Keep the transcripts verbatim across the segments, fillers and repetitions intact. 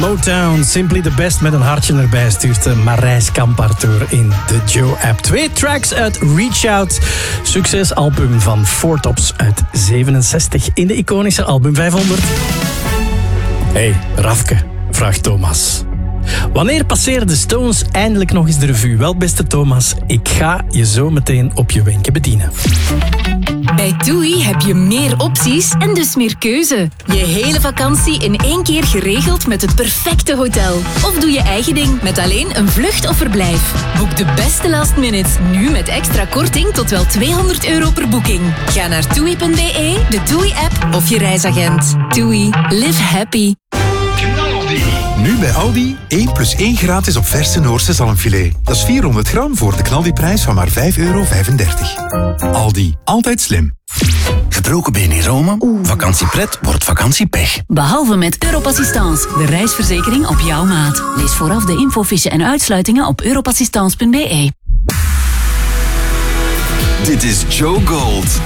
Motown, Simply the Best met een hartje erbij stuurt Marijs Kampart door in de Joe-app. Twee tracks uit Reach Out, succesalbum van Four Tops uit zevenenzestig in de iconische album vijfhonderd. Hey, Rafke, vraagt Thomas. Wanneer passeren de Stones eindelijk nog eens de revue? Wel, beste Thomas, ik ga je zo meteen op je wenken bedienen. Bij TUI heb je meer opties en dus meer keuze. Je hele vakantie in één keer geregeld met het perfecte hotel. Of doe je eigen ding met alleen een vlucht of verblijf. Boek de beste last minutes nu met extra korting tot wel tweehonderd euro per boeking. Ga naar toei punt b e, de TUI-app of je reisagent. TUI. Live happy. Nu bij Aldi, één plus één gratis op verse Noorse zalmfilet. Dat is vierhonderd gram voor de knaldiprijs van maar vijf euro vijfendertig. Aldi, altijd slim. Gebroken been in Rome? Vakantiepret wordt vakantiepech. Behalve met Europassistance, de reisverzekering op jouw maat. Lees vooraf de infofiche en uitsluitingen op europassistance punt b e. Dit is Joe Gold.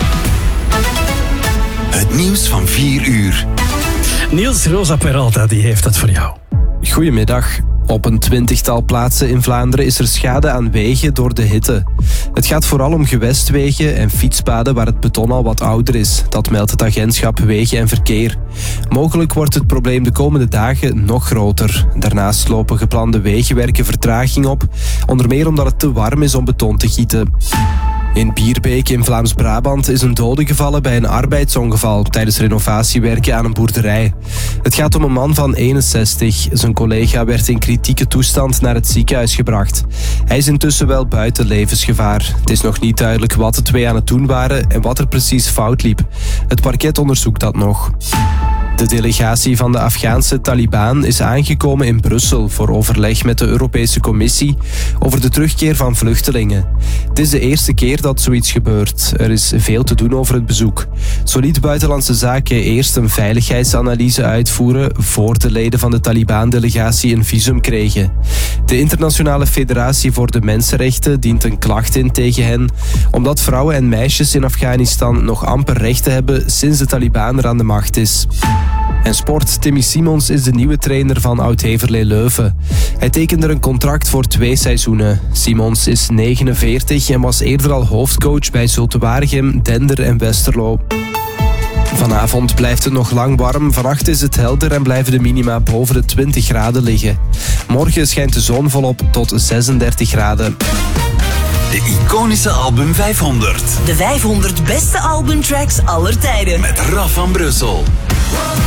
Het nieuws van vier uur. Niels Rosa Peralta, die heeft het voor jou. Goedemiddag. Op een twintigtal plaatsen in Vlaanderen is er schade aan wegen door de hitte. Het gaat vooral om gewestwegen en fietspaden waar het beton al wat ouder is. Dat meldt het agentschap Wegen en Verkeer. Mogelijk wordt het probleem de komende dagen nog groter. Daarnaast lopen geplande wegenwerken vertraging op. Onder meer omdat het te warm is om beton te gieten. In Bierbeek in Vlaams-Brabant is een dode gevallen bij een arbeidsongeval tijdens renovatiewerken aan een boerderij. Het gaat om een man van eenenzestig. Zijn collega werd in kritieke toestand naar het ziekenhuis gebracht. Hij is intussen wel buiten levensgevaar. Het is nog niet duidelijk wat de twee aan het doen waren en wat er precies fout liep. Het parket onderzoekt dat nog. De delegatie van de Afghaanse Taliban is aangekomen in Brussel voor overleg met de Europese Commissie over de terugkeer van vluchtelingen. Het is de eerste keer dat zoiets gebeurt. Er is veel te doen over het bezoek. Zo liet Buitenlandse Zaken eerst een veiligheidsanalyse uitvoeren voor de leden van de Taliban-delegatie een visum kregen. De Internationale Federatie voor de Mensenrechten dient een klacht in tegen hen, omdat vrouwen en meisjes in Afghanistan nog amper rechten hebben sinds de Taliban er aan de macht is. En sport. Timmy Simons is de nieuwe trainer van Oud-Heverlee Leuven. Hij tekende er een contract voor twee seizoenen. Simons is negenenveertig en was eerder al hoofdcoach bij Zulte Waregem, Dender en Westerlo. Vanavond blijft het nog lang warm. Vannacht is het helder en blijven de minima boven de twintig graden liggen. Morgen schijnt de zon volop tot zesendertig graden. De iconische album vijfhonderd. De vijfhonderd beste albumtracks aller tijden. Met Raf van Brussel.